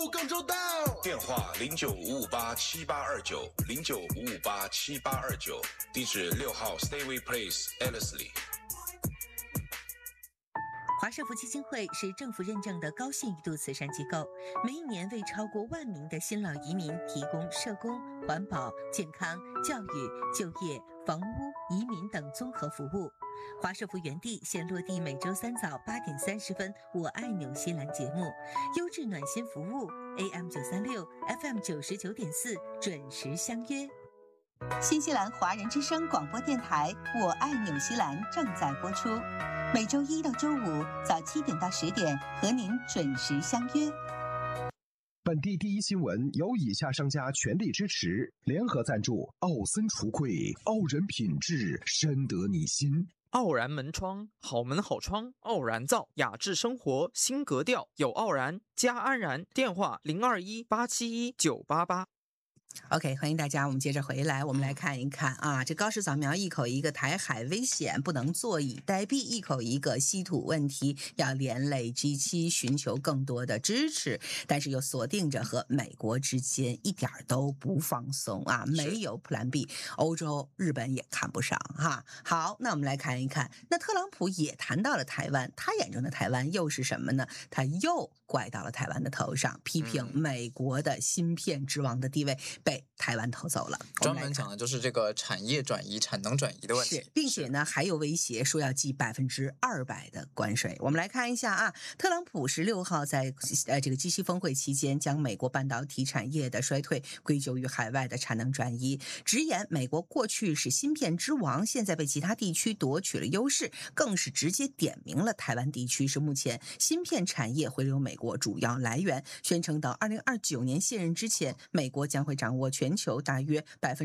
更周到。 电话0955878829，0955878829，地址6号 Stayway Place Ellerslie。 华社福基金会是政府认证的高信誉度慈善机构，每一年为超过1万名的新老移民提供社工、环保、健康、教育、就业、房屋、移民等综合服务。华社福园地现落地每周3早8点30分，我爱纽西兰节目，优质暖心服务 AM936 FM99.4，准时相约。 新西兰华人之声广播电台《我爱纽西兰》正在播出，每周1到周5早7点到10点和您准时相约。 本地第一新闻由以下商家全力支持，联合赞助：奥森橱柜，傲人品质，深得你心。 傲然门窗，好门好窗，傲然造，雅致生活新格调，有傲然加安然。电话0218719888。 OK， 欢迎大家，我们接着回来，我们来看一看啊，这高市扫描一口一个台海危险，不能坐以待毙，一口一个稀土问题，要连累 G7 寻求更多的支持，但是又锁定着和美国之间一点都不放松啊，没有 Plan B， 欧洲、日本也看不上哈。好，那我们来看一看，那特朗普也谈到了台湾，他眼中的台湾又是什么呢？他又怪到了台湾的头上，批评美国的芯片之王的地位被台湾偷走了， 专门讲的就是这个产业转移、产能转移的问题， 并且呢还有威胁说要记200%的关税。我们来看一下啊，特朗普16号在这个 G7 峰会期间，将美国半导体产业的衰退归咎于海外的产能转移，直言美国过去是芯片之王，现在被其他地区夺取了优势，更是直接点明了台湾地区是目前芯片产业回流美国主要来源，宣称到2029年卸任之前，美国将会掌握全球大约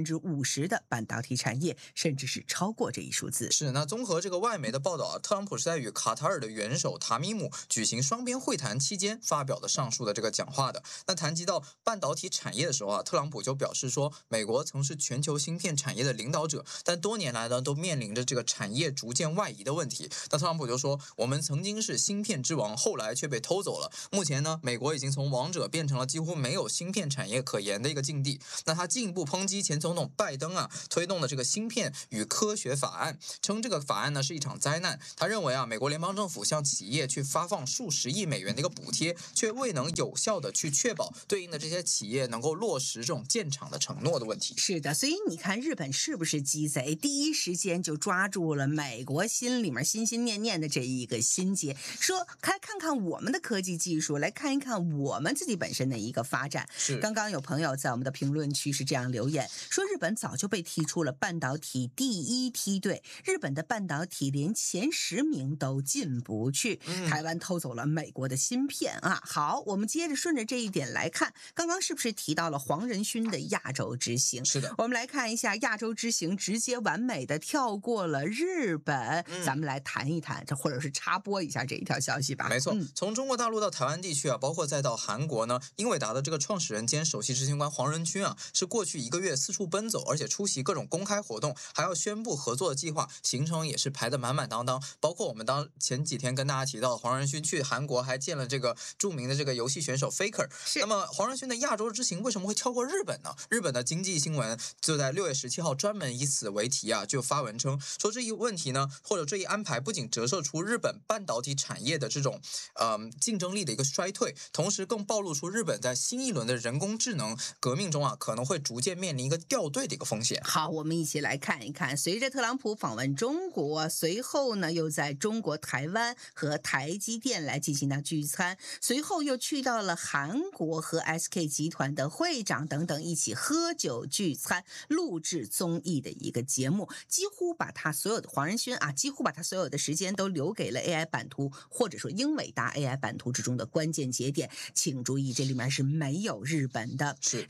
50%的半导体产业，甚至是超过这一数字。 是，那综合这个外媒的报道啊，特朗普是在与卡塔尔的元首塔米姆举行双边会谈期间发表的上述的这个讲话的。那谈及到半导体产业的时候啊，特朗普就表示说，美国曾是全球芯片产业的领导者，但多年来呢都面临着这个产业逐渐外移的问题。那特朗普就说，我们曾经是芯片之王，后来却被偷走了。目前呢，美国已经从王者变成了几乎没有芯片产业可言的一个境地。那他进一步抨击前总统拜登啊推动的这个芯片与科学法案，称这个法案呢是一场灾难。他认为啊，美国联邦政府向企业去发放数十亿美元的一个补贴，却未能有效的去确保对应的这些企业能够落实这种建厂的承诺的问题。 是的，所以你看日本是不是鸡贼，第一时间就抓住了美国心里面心心念念的这一个心结，说来看看我们的科技技术，来看一看我们自己本身的一个发展。 是， 刚刚有朋友在我们的评论区是这样留言说，日本早就被踢出了半导体第一梯队，日本的半导体连前10名都进不去，台湾偷走了美国的芯片啊。好，我们接着顺着这一点来看，刚刚是不是提到了黄仁勋的亚洲之行？ 是的， 我们来看一下亚洲之行，直接完美的跳过了日本。咱们来谈一谈，或者是插播一下这一条消息吧。 没错，从中国大陆到台湾地区啊，包括再到韩国呢，英伟达的这个创始人兼首席执行官黄仁勋啊，是过去1个月四处奔走，而且出席各种公开活动，还要宣布合作的计划，行程也是排得满满当当。包括我们前几天跟大家提到，黄仁勋去韩国还见了这个著名的这个游戏选手 Faker。那么黄仁勋的亚洲之行为什么会跳过日本呢？日本的经济新闻就在6月17号专门以此为题啊，就发文称说，这一问题呢，或者这一安排不仅折射出日本半导体产业的这种竞争力的一个衰退，同时更暴露出日本在新一轮的人工智能革命中啊，可能会逐渐面临一个掉队的一个风险。 好，我们一起来看一看，随着特朗普访问中国，随后呢又在中国台湾和台积电来进行到聚餐，随后又去到了韩国和 SK 集团的会长等等一起喝酒聚餐，录制综艺的一个节目，几乎把他所有的黄仁勋啊，几乎把他所有的时间都留给了 AI 版图，或者说英伟达 AI 版图之中的关键节点。请注意，这里面是没有日本的。 是日本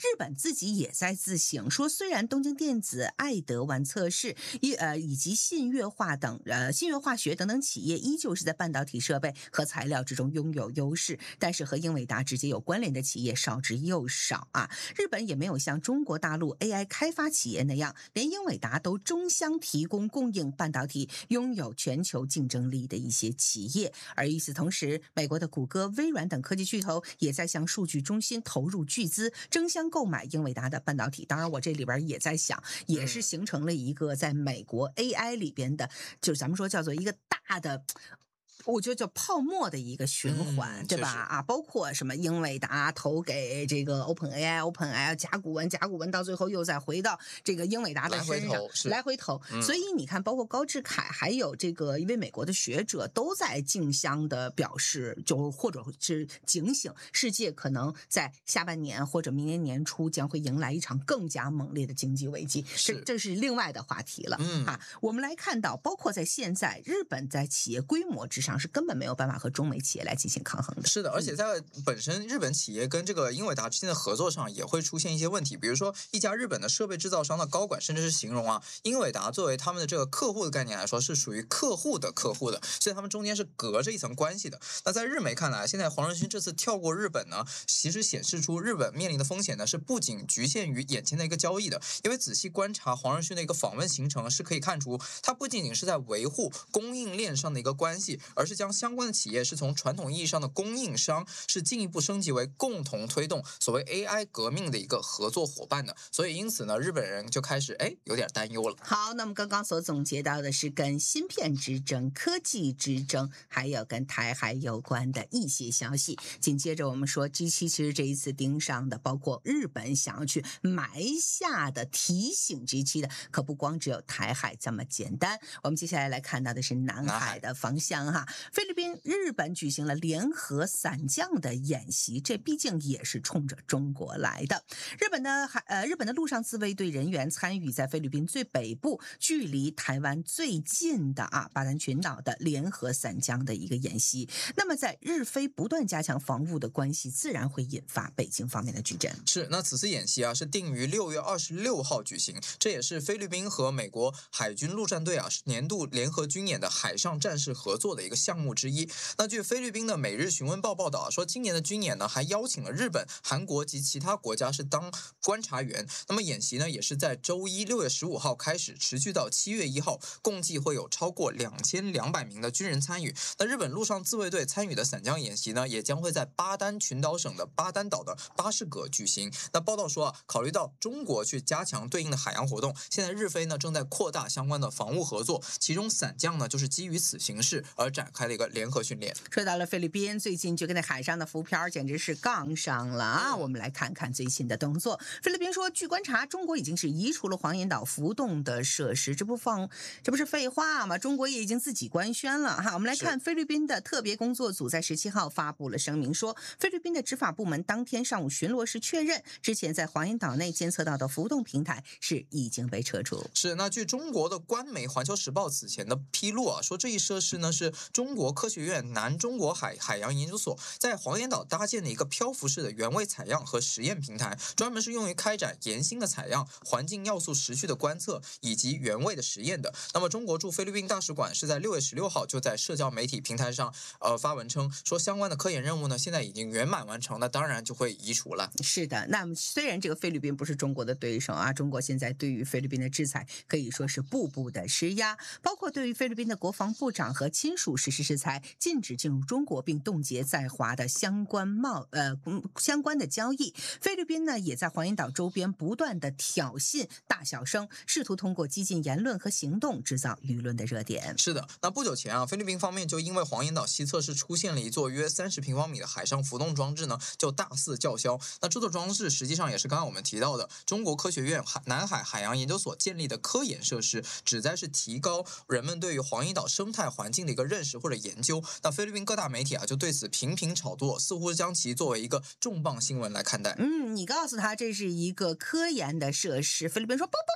自己也在自省，说虽然东京电子、爱德湾测试以及信越化学等等企业依旧是在半导体设备和材料之中拥有优势，但是和英伟达直接有关联的企业少之又少啊。日本也没有像中国大陆 AI 开发企业那样，连英伟达都争相提供供应半导体，拥有全球竞争力的一些企业。而与此同时，美国的谷歌、微软等科技巨头也在向数据中心投入巨资，争相购买英伟达的半导体。当然，我这里边也在想，也是形成了一个在美国 AI 里边的，就是咱们说叫做一个大的。我觉得叫泡沫的一个循环，对吧？啊，包括什么英伟达投给这个 OpenAI 甲骨文到最后又再回到这个英伟达的身上，来回投。所以你看，包括高志凯还有这个一位美国的学者都在竞相的表示，就或者是警醒世界可能在下半年或者明年年初将会迎来一场更加猛烈的经济危机。这是另外的话题了。我们来看到，包括在现在，日本在企业规模之上是根本没有办法和中美企业来进行抗衡的。 是的，而且在本身日本企业跟这个英伟达之间的合作上也会出现一些问题，比如说一家日本的设备制造商的高管甚至是形容英伟达作为他们的这个客户的概念来说是属于客户的，所以他们中间是隔着一层关系的。那在日媒看来，现在黄仁勋这次跳过日本呢，其实显示出日本面临的风险呢是不仅局限于眼前的一个交易的，因为仔细观察黄仁勋的一个访问行程是可以看出，他不仅仅是在维护供应链上的一个关系，而是将相关的企业是从传统意义上的供应商是进一步升级为共同推动所谓 AI 革命的一个合作伙伴的。所以因此呢，日本人就开始有点担忧了。 好，那么刚刚所总结到的是跟芯片之争、科技之争，还有跟台海有关的一些消息。紧接着我们说 G7 其实这一次盯上的，包括日本想要去埋下的提醒 G7 的，可不光只有台海这么简单。我们接下来看到的是南海的方向哈，菲律宾、日本举行了联合伞降的演习，这毕竟也是冲着中国来的。日本的陆上自卫队人员参与在菲律宾最北部，距离台湾最近的巴丹群岛的联合伞降的一个演习。那么在日菲不断加强防务的关系，自然会引发北京方面的举证。 是，那此次演习是定于6月26号举行，这也是菲律宾和美国海军陆战队年度联合军演的海上战事合作的一个项目之一。那据菲律宾的《每日询问报》报道说，今年的军演呢还邀请了日本、韩国及其他国家是当观察员。那么演习呢也是在周一6月15号开始，持续到7月1号，共计会有超过2200名的军人参与。那日本陆上自卫队参与的伞降演习呢，也将会在巴丹群岛省的巴丹岛的巴士葛举行。那报道说考虑到中国去加强对应的海洋活动，现在日菲呢正在扩大相关的防务合作，其中伞降呢就是基于此形势而展开的一个联合训练。 说到了菲律宾，最近就跟那海上的浮漂简直是杠上了我们来看看最新的动作。菲律宾说，据观察，中国已经是移除了黄岩岛浮动的设施，这不是废话吗？中国也已经自己官宣了哈。我们来看菲律宾的特别工作组在17号发布了声明，说菲律宾的执法部门当天上午巡逻时确认，之前在黄岩岛内监测到的浮动平台是已经被撤除。 是，那据中国的官媒《环球时报》此前的披露说这一设施呢是中国科学院南中国海洋研究所在黄岩岛搭建的一个漂浮式的原位采样和实验平台，专门是用于开展岩芯的采样、环境要素时序的观测以及原位的实验的。那么中国驻菲律宾大使馆是在6月16号就在社交媒体平台上发文称说，相关的科研任务呢现在已经圆满完成，那当然就会移除了。 是的，那么虽然这个菲律宾不是中国的对手中国现在对于菲律宾的制裁可以说是步步的施压，包括对于菲律宾的国防部长和亲属实施制裁，禁止进入中国并冻结在华的相关的交易。菲律宾呢也在黄岩岛周边不断的挑衅大小声，试图通过激进言论和行动制造舆论的热点。 是的，那不久前菲律宾方面就因为黄岩岛西侧是出现了一座约30平方米的海上浮动装置呢，就大肆叫嚣。那这座装置实际上也是刚刚我们提到的中国科学院南海海洋研究所建立的科研设施，旨在是提高人们对于黄岩岛生态环境的一个认识或者研究。那菲律宾各大媒体就对此频频炒作，似乎将其作为一个重磅新闻来看待。 你告诉他这是一个科研的设施，菲律宾说不，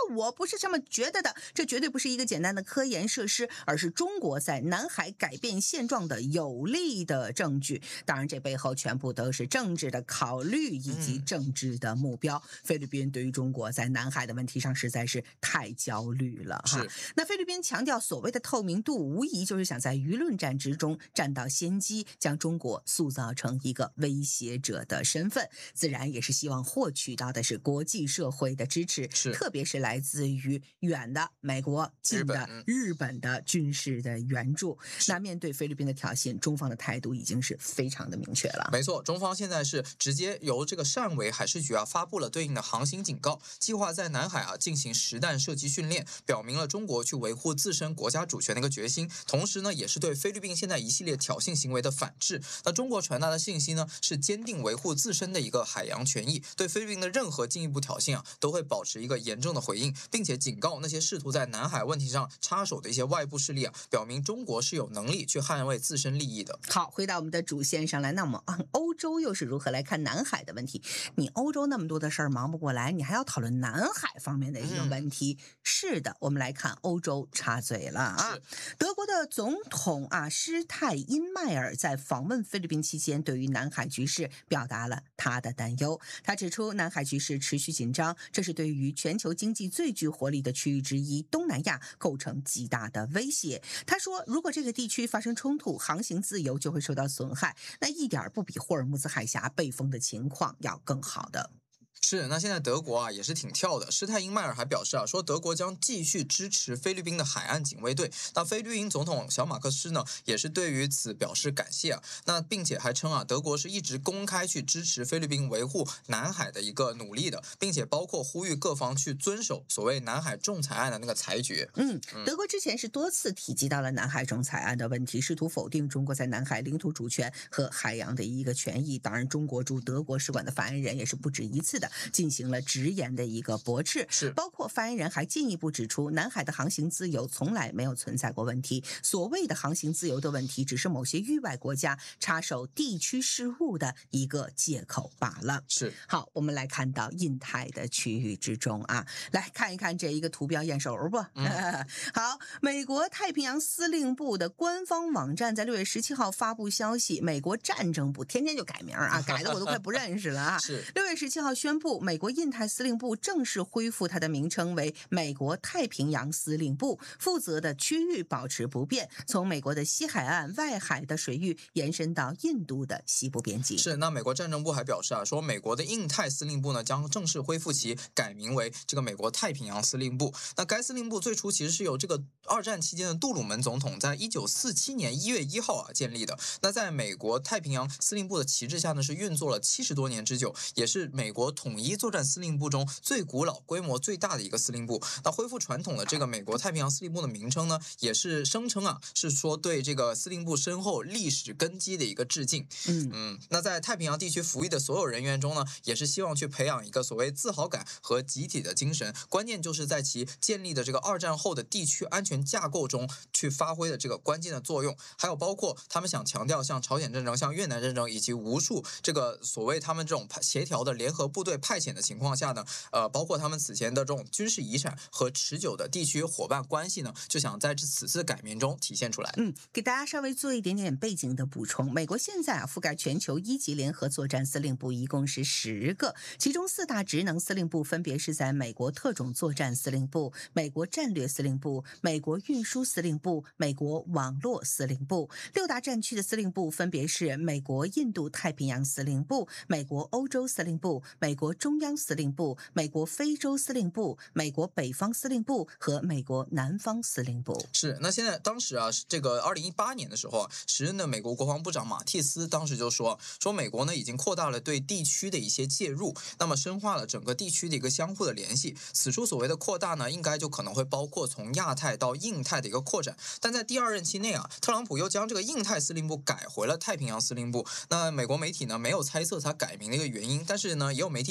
我不是这么觉得的，这绝对不是一个简单的科研设施，而是中国在南海改变现状的有力的证据。当然，这背后全部都是政治的考虑以及政治的目标。菲律宾对于中国在南海的问题上实在是太焦虑了哈。那菲律宾强调所谓的透明度，无疑就是想在舆论战之中占到先机，将中国塑造成一个威胁者的身份，自然也是希望获取到的是国际社会的支持，特别是来自于远的美国、近的日本的军事的援助。那面对菲律宾的挑衅，中方的态度已经是非常的明确了。 没错，中方现在是直接由这个汕尾海事局发布了对应的航行警告，计划在南海进行实弹射击训练，表明了中国去维护自身国家主权的一个决心，同时呢，也是对菲律宾现在一系列挑衅行为的反制。那中国传达的信息呢，是坚定维护自身的一个海洋权益，对菲律宾的任何进一步挑衅都会保持一个严正的回应，并且警告那些试图在南海问题上插手的一些外部势力表明中国是有能力去捍卫自身利益的。 好，回到我们的主线上来，那么欧洲又是如何来看南海的问题？你欧洲那么多的事儿忙不过来，你还要讨论南海方面的一个问题。是的，我们来看欧洲插嘴了德国的总统施泰因迈尔在访问菲律宾期间，对于南海局势表达了他的担忧。他指出，南海局势持续紧张，这是对于全球经济最具活力的区域之一东南亚构成极大的威胁。他说，如果这个地区发生冲突，航行自由就会受到损害，那一点不比霍尔木兹海峡被封的情况要更好的。 是，那现在德国也是挺跳的。施泰因迈尔还表示说德国将继续支持菲律宾的海岸警卫队。那菲律宾总统小马克思呢，也是对于此表示感谢那并且还称德国是一直公开去支持菲律宾维护南海的一个努力的，并且包括呼吁各方去遵守所谓南海仲裁案的那个裁决。 德国之前是多次提及到了南海仲裁案的问题，试图否定中国在南海领土主权和海洋的一个权益。当然，中国驻德国使馆的发言人也是不止一次的进行了直言的一个驳斥，包括发言人还进一步指出，南海的航行自由从来没有存在过问题，所谓的航行自由的问题只是某些域外国家插手地区事务的一个借口罢了。好，我们来看到印太的区域之中来看一看这一个图标眼熟不？好，美国太平洋司令部的官方网站在6月17号发布消息，美国战争部天天就改名改的我都快不认识了6月17号宣布，美国印太司令部正式恢复它的名称为美国太平洋司令部，负责的区域保持不变，从美国的西海岸外海的水域延伸到印度的西部边境。 那美国战争部还表示说美国的印太司令部呢将正式恢复其改名为这个美国太平洋司令部。那该司令部最初其实是由这个二战期间的杜鲁门总统在1947年1月1号建立的。那在美国太平洋司令部的旗帜下呢，是运作了70多年之久，也是美国统一作战司令部中最古老、规模最大的一个司令部。那恢复传统的这个美国太平洋司令部的名称呢，也是声称是说对这个司令部深厚历史根基的一个致敬。那在太平洋地区服役的所有人员中呢，也是希望去培养一个所谓自豪感和集体的精神，关键就是在其建立的这个二战后的地区安全架构中去发挥的这个关键的作用。还有包括他们想强调像朝鲜战争、像越南战争以及无数这个所谓他们这种协调的联合部队派遣的情况下呢，包括他们此前的这种军事遗产和持久的地区伙伴关系呢，就想在此次改名中体现出来。 给大家稍微做一点点背景的补充。美国现在覆盖全球1级联合作战司令部一共是10个，其中4大职能司令部分别是在美国特种作战司令部、美国战略司令部、美国运输司令部、美国网络司令部。6大战区的司令部分别是美国印度太平洋司令部、美国欧洲司令部、美国中央司令部、美国非洲司令部、美国北方司令部和美国南方司令部。 那现在当时这个2018年的时候时任的美国国防部长马蒂斯当时就说美国呢已经扩大了对地区的一些介入，那么深化了整个地区的一个相互的联系。此处所谓的扩大呢，应该就可能会包括从亚太到印太的一个扩展。但在第2任期内特朗普又将这个印太司令部改回了太平洋司令部。那美国媒体呢没有猜测他改名的一个原因，但是呢也有媒体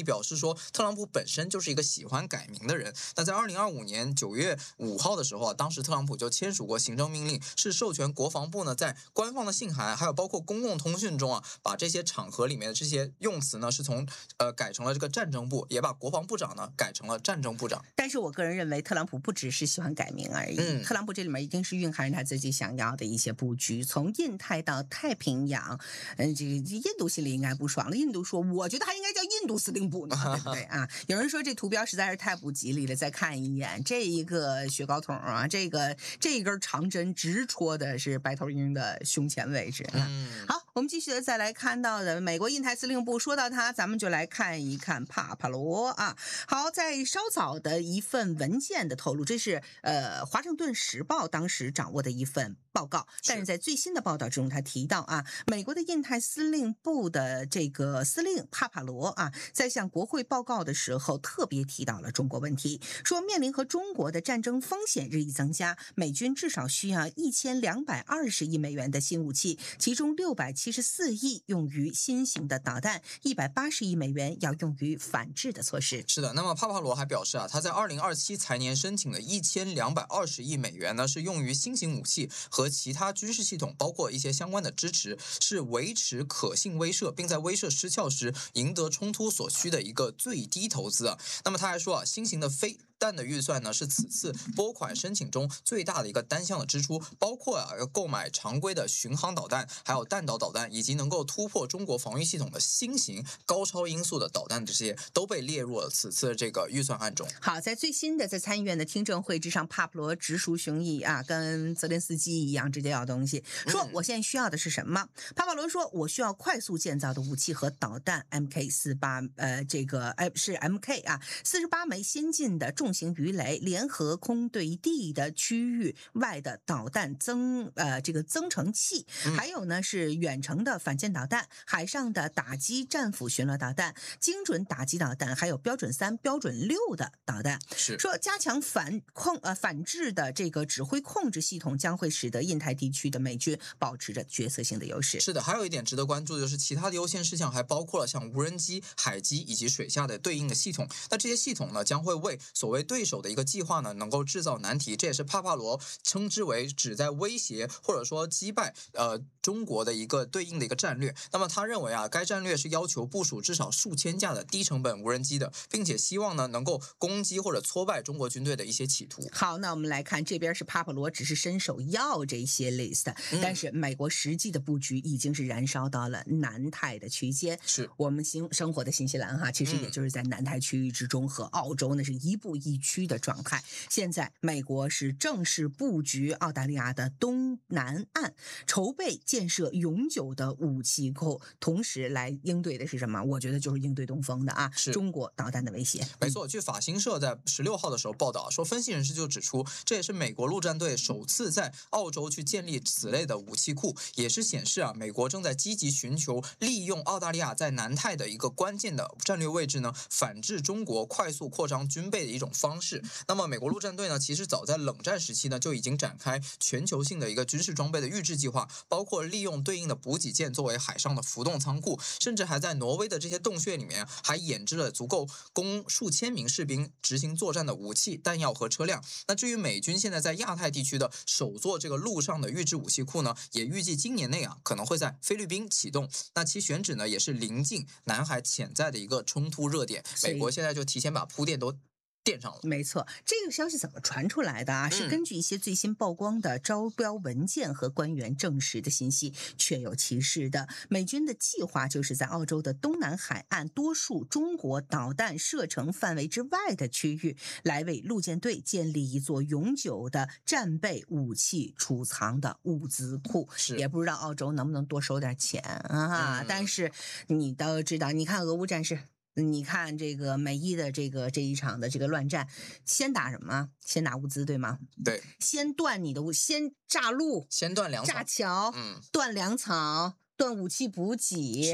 体表示说，特朗普本身就是一个喜欢改名的人。那在2025年9月5号的时候啊，当时特朗普就签署过行政命令，是授权国防部呢在官方的信函还有包括公共通讯中啊，把这些场合里面的这些用词呢是从改成了这个战争部，也把国防部长呢改成了战争部长。 但是我个人认为，特朗普不只是喜欢改名而已，特朗普这里面一定是蕴含着他自己想要的一些布局，从印太到太平洋，这个印度心里应该不爽了。印度说，我觉得还应该叫印度司令部呢，对不对啊？有人说这图标实在是太不吉利了，再看一眼这一个雪糕筒啊，这一根长针直戳的是白头鹰的胸前位置。好，我们继续的再来看到的美国印太司令部，说到他，咱们就来看一看帕帕罗啊。好，在稍早的一份文件的透露，这是华盛顿时报当时掌握的一份报告，但是在最新的报道中，他提到啊，美国的印太司令部的这个司令帕帕罗啊，在向国会报告的时候，特别提到了中国问题，说面临和中国的战争风险日益增加，美军至少需要1220亿美元的新武器，其中674亿用于新型的导弹，180亿美元要用于反制的措施。 是的，那么帕帕罗还表示啊，他在2027财年申请的1220亿美元呢，是用于新型武器和其他军事系统，包括一些相关的支持，是维持可信威慑，并在威慑失效时赢得冲突所需的一个最低投资啊。那么他还说啊，新型的飞弹的预算呢是此次拨款申请中最大的一个单项的支出，包括要购买常规的巡航导弹，还有弹道导弹，以及能够突破中国防御系统的新型高超音速的导弹，这些都被列入了此次这个预算案中。 好，在最新的在参议院的听证会之上，帕普罗直抒胸臆啊，跟泽连斯基一样直接要东西，说我现在需要的是什么？帕帕罗说，我需要快速建造的武器和导弹 MK48，这个是 MK 啊，48枚先进的重型鱼雷，联合空对地的区域外的导弹增程器，还有呢是远程的反舰导弹，海上的打击战斧巡逻导弹，精准打击导弹，还有标准3、标准6的导弹。 是说加强反制的这个指挥控制系统，将会使得印太地区的美军保持着决策性的优势。 是的，还有一点值得关注的就是其他的优先事项还包括了像无人机、海基以及水下的对应的系统。那这些系统呢，将会为所谓对手的一个计划呢，能够制造难题。这也是帕帕罗称之为旨在威胁或者说击败中国的一个对应的一个战略。那么他认为啊，该战略是要求部署至少数千架的低成本无人机的，并且希望呢能够攻击或者挫败中国军队的一些企图。 好，那我们来看这边是帕帕罗只是伸手要这些 list，但是美国实际的布局已经是燃烧到了南太的区间。 是我们生活的新西兰哈，其实也就是在南太区域之中，和澳洲那是一步一趋的状态。现在美国是正式布局澳大利亚的东南岸，筹备建设永久的武器库，同时来应对的是什么？我觉得就是应对东风的啊， 是中国导弹的威胁。 没错，据法新社在16号的时候报道说，分析人士就指出，这也是美国陆战队首次在澳洲去建立此类的武器库，也是显示啊，美国正在积极寻求利用澳大利亚在南太的一个关键的战略位置呢，反制中国快速扩张军备的一种方式。那么美国陆战队呢，其实早在冷战时期呢，就已经展开全球性的一个军事装备的预制计划，包括利用对应的补给舰作为海上的浮动仓库，甚至还在挪威的这些洞穴里面还研制了足够供数千名士兵执行作战的武器、弹药和车辆。那至于美军现在在亚太地区的首座这个陆上的预制武器库呢，也预计今年内啊可能会在菲律宾启动。那其选址呢，也是临近南海潜在的一个冲突热点。美国现在就提前把铺垫都垫上了。 没错，这个消息怎么传出来的啊？是根据一些最新曝光的招标文件和官员证实的信息，确有其事的。美军的计划就是在澳洲的东南海岸多数中国导弹射程范围之外的区域，来为陆舰队建立一座永久的战备武器储藏的物资库。也不知道澳洲能不能多收点钱啊？但是你都知道，你看俄乌战事。你看这个美伊的这一场的这个乱战，先打什么？先打物资，对吗？ 对， 先断你的先炸路， 先断粮草， 炸桥，断粮草，断武器补给。 是。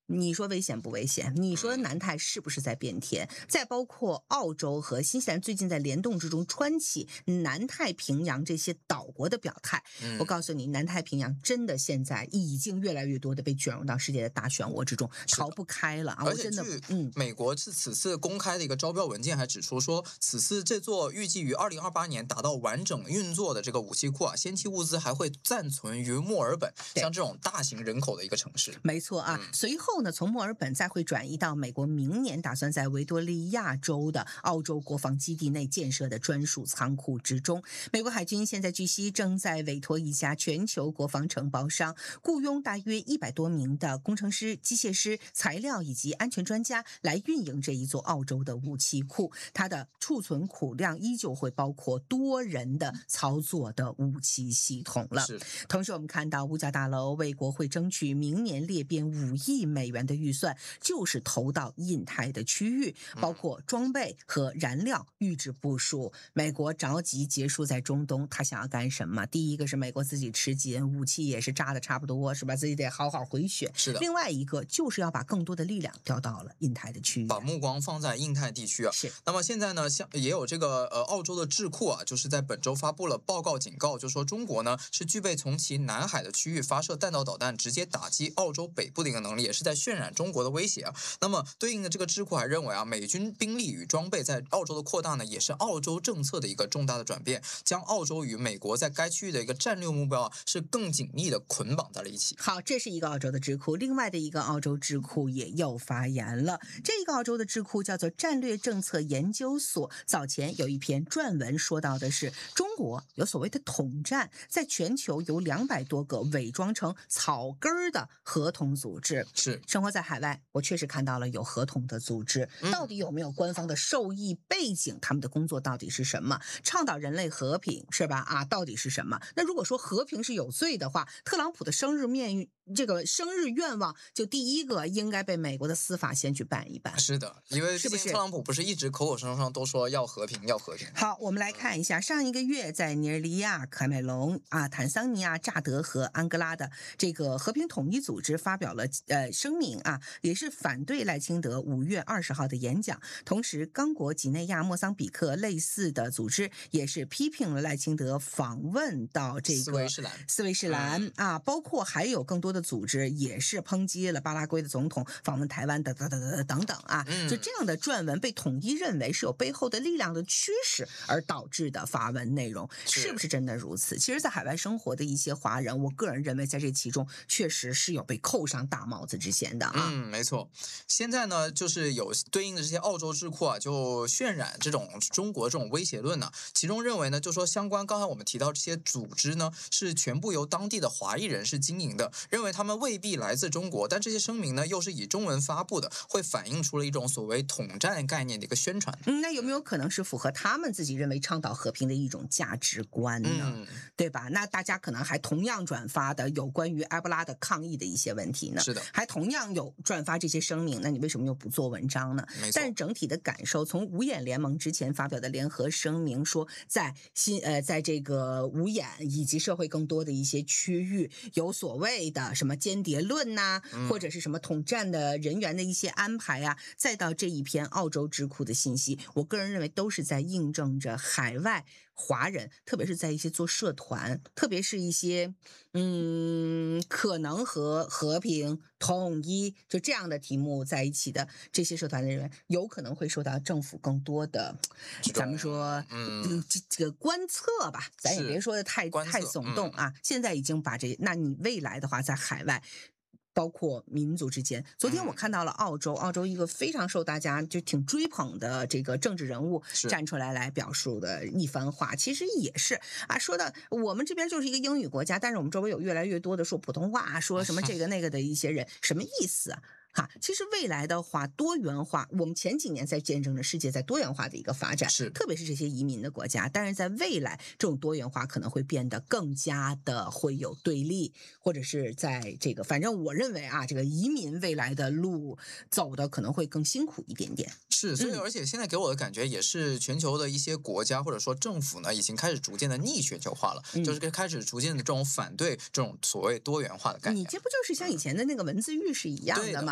你说危险不危险？你说南太是不是在变天？再包括澳洲和新西兰最近在联动之中穿起南太平洋这些岛国的表态，我告诉你，南太平洋真的现在已经越来越多的被卷入到世界的大漩涡之中，逃不开了啊！ 而且据美国此次公开的一个招标文件还指出说，此次这座预计于2028年达到完整运作的这个武器库啊，先期物资还会暂存于墨尔本，像这种大型人口的一个城市。 没错啊，随后呢，从墨尔本再会转移到美国明年打算在维多利亚州的澳洲国防基地内建设的专属仓库之中。美国海军现在据悉正在委托一家全球国防承包商，雇佣大约100多名的工程师、机械师、材料以及安全专家来运营这一座澳洲的武器库。它的储存库量依旧会包括多人的操作的武器系统了。同时我们看到五角大楼为国会争取明年列编5亿美元的预算，就是投到印太的区域，包括装备和燃料预制部署。美国着急结束在中东，他想要干什么？第一个是美国自己吃紧，武器也是扎的差不多，是吧？自己得好好回血。 是的。 另外一个就是要把更多的力量调到了印太的区域， 把目光放在印太地区啊。 是。 那么现在呢，像也有这个澳洲的智库啊，就是在本周发布了报告警告，就说中国呢是具备从其南海的区域发射弹道导弹，直接打击澳洲北部的一个能力，也是在渲染中国的威胁啊。那么对应的这个智库还认为啊，美军兵力与装备在澳洲的扩大呢，也是澳洲政策的一个重大的转变，将澳洲与美国在该区域的一个战略目标啊，是更紧密的捆绑在了一起。 好，这是一个澳洲的智库，另外的一个澳洲智库也又发言了。这个澳洲的智库叫做战略政策研究所，早前有一篇撰文说到的是，中国有所谓的统战，在全球有200多个伪装成草根的合同组织。 是生活在海外，我确实看到了有合同的组织，到底有没有官方的受益背景？他们的工作到底是什么？倡导人类和平是吧？啊，到底是什么？那如果说和平是有罪的话，特朗普的生日愿望就第一个应该被美国的司法先去办一办。 是的，因为毕竟特朗普不是一直口口声声都说要和平要和平。 好，我们来看一下，上一个月在尼日利亚、喀麦隆啊、坦桑尼亚、乍得和安哥拉的这个和平统一组织发表了声明啊，也是反对赖清德5月20号的演讲。同时，刚果、几内亚、莫桑比克类似的组织也是批评了赖清德访问到这个斯威士兰啊，包括还有更多的组织也是抨击了巴拉圭的总统访问台湾等等啊，就这样的撰文被统一认为是有背后的力量的驱使而导致的发文内容，是不是真的如此？其实在海外生活的一些华人，我个人认为在这其中确实是有被扣上大帽子之嫌的啊。 没错。现在呢，就是有对应的这些澳洲智库啊，就渲染这种中国这种威胁论呢，其中认为呢，就说相关刚才我们提到这些组织呢，是全部由当地的华裔人士经营的，认为他们未必来自中国，但这些声明呢又是以中文发布的，会反映出了一种所谓统战概念的一个宣传。 那有没有可能是符合他们自己认为倡导和平的一种价值观呢？对吧？那大家可能还同样转发的有关于埃博拉的抗议的一些问题呢， 是的， 还同样有转发这些声明，那你为什么又不做文章呢？ 没错。 但是整体的感受，从五眼联盟之前发表的联合声明说，在这个五眼以及社会更多的一些区域，有所谓的什么间谍论呐，或者是什么统战的人员的一些安排啊，再到这一篇澳洲智库的信息，我个人认为都是在印证着海外华人，特别是在一些做社团，特别是一些可能和和平统一就这样的题目在一起的这些社团的人员，有可能会受到政府更多的咱们说这个观测吧，咱也别说的太耸动啊。现在已经把那你未来的话在海外包括民族之间，昨天我看到了澳洲一个非常受大家就挺追捧的这个政治人物站出来表述的一番话，其实也是啊，说的我们这边就是一个英语国家，但是我们周围有越来越多的说普通话，说什么这个那个的一些人，什么意思啊？其实未来的话，多元化，我们前几年在见证着世界在多元化的一个发展，特别是这些移民的国家。但是在未来，这种多元化可能会变得更加的会有对立，或者是在这个，反正我认为啊，这个移民未来的路走的可能会更辛苦一点点。 是，所以而且现在给我的感觉也是全球的一些国家或者说政府呢，已经开始逐渐的逆全球化了，就是开始逐渐的这种反对这种所谓多元化的概念。 你这不就是像以前的那个文字狱是一样的吗？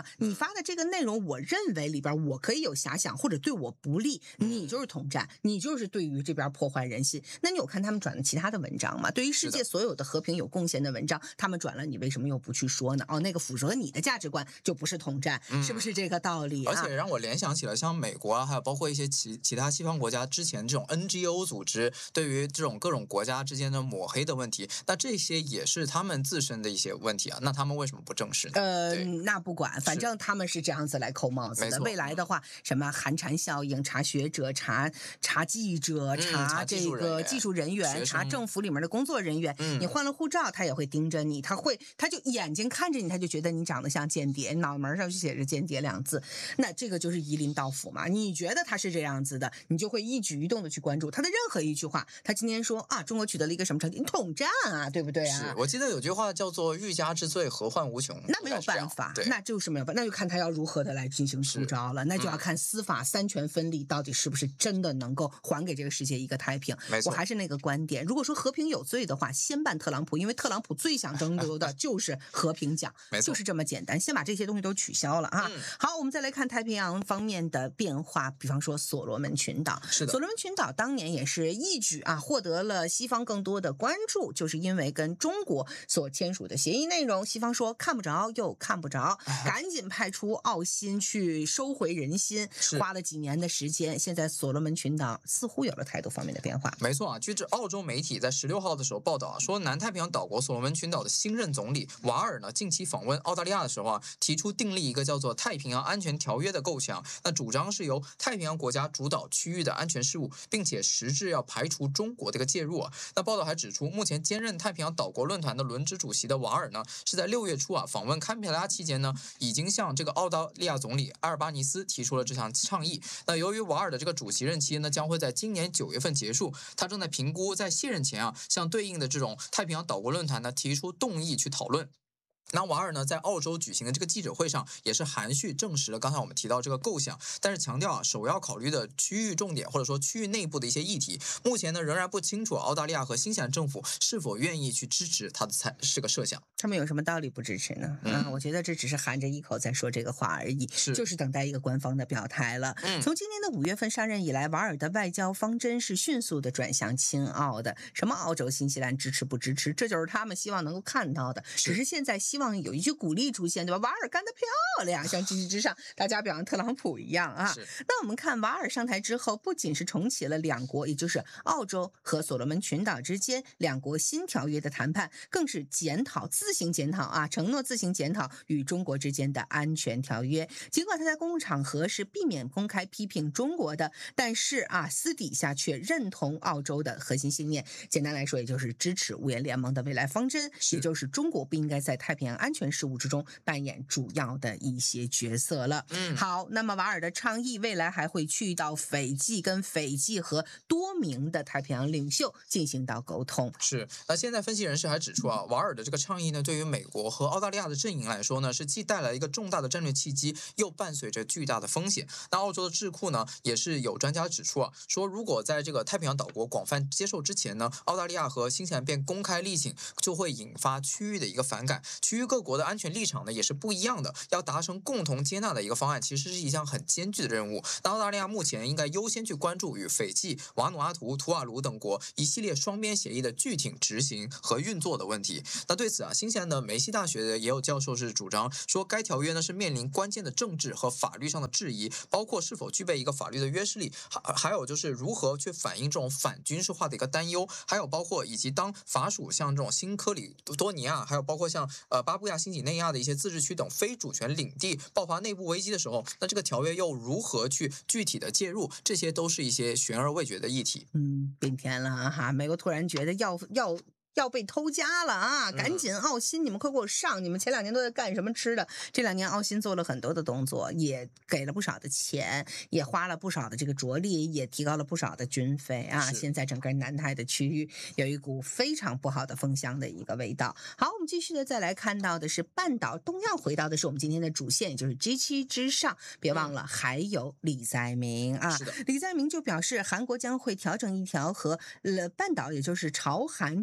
你发的这个内容，我认为里边我可以有遐想，或者对我不利，你就是统战，你就是对于这边破坏人心。那你有看他们转的其他的文章吗？对于世界所有的和平有贡献的文章，他们转了，你为什么又不去说呢？哦，那个符合你的价值观就不是统战，是不是这个道理啊？ 而且让我联想起了像美国啊，还有包括一些其他西方国家之前这种 NGO 组织对于这种各种国家之间的抹黑的问题，那这些也是他们自身的一些问题啊，那他们为什么不正视呢？ 那不管，反正他们是这样子来扣帽子的。未来的话，什么寒蝉效应，查学者、查记者、查这个技术人员、查政府里面的工作人员，你换了护照，他也会盯着你，他就眼睛看着你，他就觉得你长得像间谍，脑门上就写着间谍2字，那这个就是夷陵道府嘛。你觉得他是这样子的，你就会一举一动的去关注他的任何一句话。他今天说啊，中国取得了一个什么成绩，你统战啊，对不对啊？ 是我记得有句话叫做欲加之罪，何患无穷。 那没有办法，那就是没有办法，那就看他要如何的来进行出招了。那就要看司法三权分立到底是不是真的能够还给这个世界一个太平。我还是那个观点，如果说和平有罪的话，先办特朗普，因为特朗普最想争夺的就是和平奖，就是这么简单，先把这些东西都取消了啊。好，我们再来看太平洋方面的变化，比方说所罗门群岛。 是的， 所罗门群岛当年也是一举啊获得了西方更多的关注，就是因为跟中国所签署的协议内容，西方说看不着又看不着，赶紧派出澳新去收回人心，花了几年的时间，现在所罗门群岛似乎有了态度方面的变化。 没错啊，据澳洲媒体在16号的时候报道啊，说南太平洋岛国所罗门群岛的新任总理瓦尔呢，近期访问澳大利亚的时候啊，提出订立一个叫做太平洋安全条约的构想，那主张是由太平洋国家主导区域的安全事务，并且实质要排除中国的一个介入啊。那报道还指出，目前兼任太平洋岛国论坛的轮值主席的瓦尔呢，是在6月初啊访问堪培拉期间呢，已经向这个澳大利亚总理阿尔巴尼斯提出了这项倡议。那由于瓦尔的这个主席任期呢，将会在今年9月份结束，他正在评估在卸任前啊，向对应的这种太平洋岛国论坛呢提出动议去讨论。那瓦尔呢，在澳洲举行的这个记者会上，也是含蓄证实了刚才我们提到这个构想，但是强调啊，首要考虑的区域重点或者说区域内部的一些议题，目前呢仍然不清楚澳大利亚和新西兰政府是否愿意去支持他的这个设想。 他们有什么道理不支持呢？我觉得这只是含着一口在说这个话而已，就是等待一个官方的表态了。从今年的5月份上任以来，瓦尔的外交方针是迅速的转向亲澳的，什么澳洲、新西兰支持不支持，这就是他们希望能够看到的。只是现在希望有一句鼓励出现，对吧？瓦尔干得漂亮，像知识之上大家表扬特朗普一样啊。那我们看瓦尔上台之后，不仅是重启了两国，也就是澳洲和所罗门群岛之间两国新条约的谈判，更是自行检讨啊，承诺自行检讨与中国之间的安全条约。尽管他在公共场合是避免公开批评中国的，但是啊，私底下却认同澳洲的核心信念。简单来说，也就是支持五眼联盟的未来方针，也就是中国不应该在太平洋安全事务之中扮演主要的一些角色了。好，那么瓦尔的倡议未来还会去到斐济，跟斐济和多名的太平洋领袖进行到沟通。 是，那现在分析人士还指出啊，瓦尔的这个倡议呢，对于美国和澳大利亚的阵营来说呢，是既带来一个重大的战略契机，又伴随着巨大的风险。那澳洲的智库呢，也是有专家指出啊，说如果在这个太平洋岛国广泛接受之前呢，澳大利亚和新西兰便公开力挺，就会引发区域的一个反感。区域各国的安全立场呢也是不一样的，要达成共同接纳的一个方案，其实是一项很艰巨的任务。那澳大利亚目前应该优先去关注与斐济、瓦努阿图、图瓦卢等国一系列双边协议的具体执行和运作的问题。那对此啊，新西兰的梅西大学的也有教授是主张说，该条约呢是面临关键的政治和法律上的质疑，包括是否具备一个法律的约束力，还有就是如何去反映这种反军事化的一个担忧，还有包括以及当法属像这种新科里多尼亚，还有包括像巴布亚新几内亚的一些自治区等非主权领地爆发内部危机的时候，那这个条约又如何去具体的介入，这些都是一些悬而未决的议题。 变天了哈，美国突然觉得要被偷家了啊！赶紧澳新，你们快给我上！你们前2年都在干什么吃的？这2年澳新做了很多的动作，也给了不少的钱，也花了不少的这个着力，也提高了不少的军费啊！现在整个南太的区域有一股非常不好的风向的一个味道。好，我们继续的再来看到的是半岛东样，回到的是我们今天的主线，也就是 G7 之上，别忘了还有李在明啊！李在明就表示，韩国将会调整一条和半岛，也就是朝韩军事边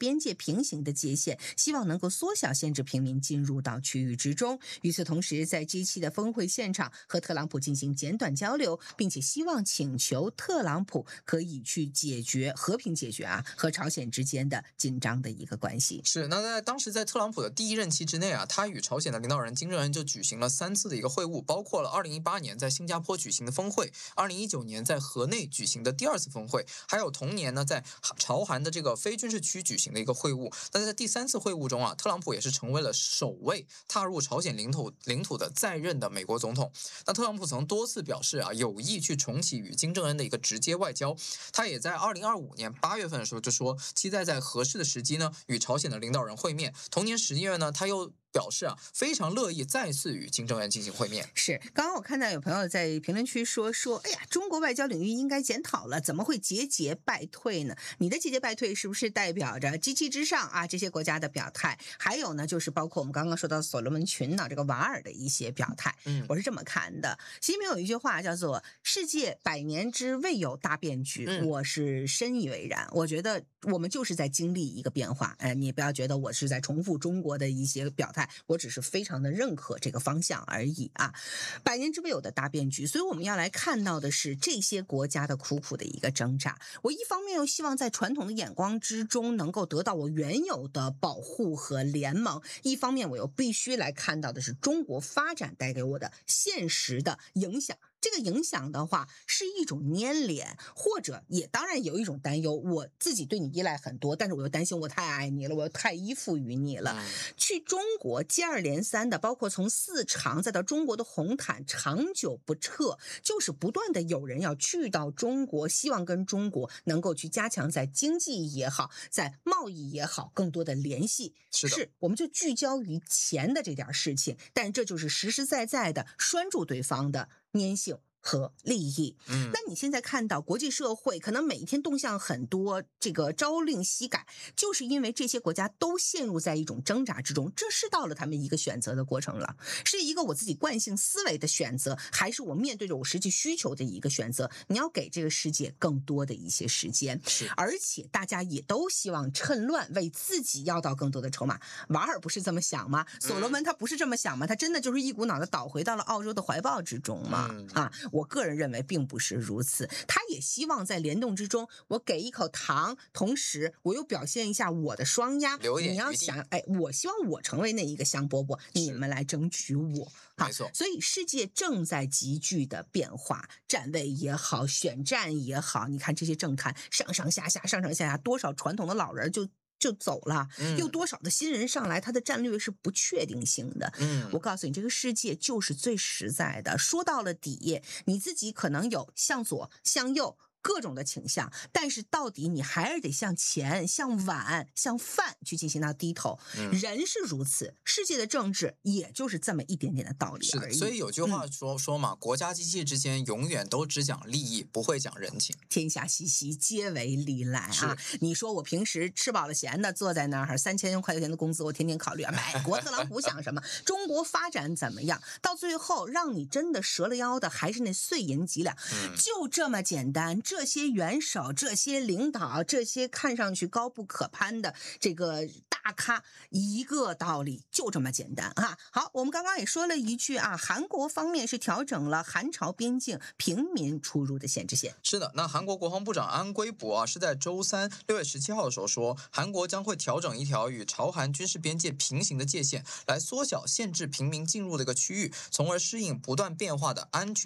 边界平行的界限，希望能够缩小限制平民进入到区域之中。与此同时，在 G7 的峰会现场和特朗普进行简短交流，并且希望请求特朗普可以去和平解决和朝鲜之间的紧张的一个关系。 是，那当时在特朗普的第1任期之内他与朝鲜的领导人金正恩就举行了3次的一个会晤，包括了2018年在新加坡举行的峰会，2019年在河内举行的第2次峰会，还有同年呢在朝韩的这个非军事区举行的一个会晤。但在第3次会晤中特朗普也是成为了首位踏入朝鲜领土的在任的美国总统。那特朗普曾多次表示有意去重启与金正恩的一个直接外交。他也在2025年8月份的时候就说，期待在合适的时机呢与朝鲜的领导人会面。同年11月呢，他又表示非常乐意再次与金正恩进行会面。 是，刚刚我看到有朋友在评论区说，哎呀，中国外交领域应该检讨了，怎么会节节败退呢？你的节节败退是不是代表着G7之上这些国家的表态？还有呢，就是包括我们刚刚说到所罗门群岛这个瓦尔的一些表态。我是这么看的。习近平有一句话叫做“世界100年之未有大变局”，我是深以为然。我觉得我们就是在经历一个变化。你不要觉得我是在重复中国的一些表态，我只是非常的认可这个方向而已100年之未有的大变局。所以我们要来看到的是这些国家的苦苦的一个挣扎。我一方面又希望在传统的眼光之中能够得到我原有的保护和联盟，一方面我又必须来看到的是中国发展带给我的现实的影响。这个影响的话是一种粘连，或者也当然有一种担忧，我自己对你依赖很多，但是我又担心我太爱你了，我又太依附于你了。去中国接二连三的，包括从4常再到中国的红毯长久不撤，就是不断的有人要去到中国，希望跟中国能够去加强在经济也好，在贸易也好更多的联系。是我们就聚焦于钱的这点事情，但这就是实实在在的拴住对方的粘性和利益。那你现在看到国际社会可能每一天动向很多，这个朝令夕改，就是因为这些国家都陷入在一种挣扎之中。这是到了他们一个选择的过程了，是一个我自己惯性思维的选择，还是我面对着我实际需求的一个选择？你要给这个世界更多的一些时间，而且大家也都希望趁乱为自己要到更多的筹码。瓦尔不是这么想吗？所罗门他不是这么想吗？他真的就是一股脑的倒回到了澳洲的怀抱之中吗？我个人认为并不是如此。他也希望在联动之中，我给一口糖，同时我又表现一下我的双压。你要想，我希望我成为那一个香饽饽，你们来争取我。 没错。 所以世界正在急剧的变化，站位也好，选战也好，你看这些政坛上上下下，多少传统的老人就走了，又多少的新人上来，他的战略是不确定性的。我告诉你，这个世界就是最实在的。说到了底，你自己可能有向左、向右各种的倾向，但是到底你还是得向前、向碗、向饭去进行到低头。人是如此，世界的政治也就是这么一点点的道理而已。 所以有句话说嘛，国家机器之间永远都只讲利益，不会讲人情。 天下熙熙，皆为利来你说我平时吃饱了闲的坐在那儿，3000块钱的工资，我天天考虑美国特朗普想什么，中国发展怎么样，到最后让你真的折了腰的还是那碎银几两。就这么简单。这些元首、这些领导、这些看上去高不可攀的这个大咖，一个道理，就这么简单好，我们刚刚也说了一句韩国方面是调整了韩朝边境平民出入的限制线。 是的，那韩国国防部长安圭博是在周三6月17号的时候说，韩国将会调整一条与朝韩军事边界平行的界限，来缩小限制平民进入的一个区域，从而适应不断变化的安全